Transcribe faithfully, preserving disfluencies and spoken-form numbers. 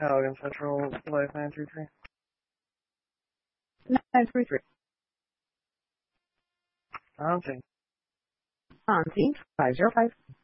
Allegan Central, Life nine three three. nine three three. On scene. On scene, five zero five.